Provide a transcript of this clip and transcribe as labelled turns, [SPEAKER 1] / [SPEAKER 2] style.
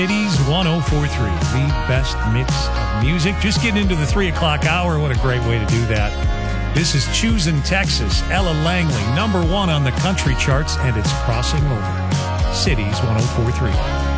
[SPEAKER 1] Cities 1043, the best mix of music. Just getting into the 3 o'clock hour. What a great way to do that. This is Choosing Texas. Ella Langley, #1 on the country charts, and it's crossing over. Cities 1043.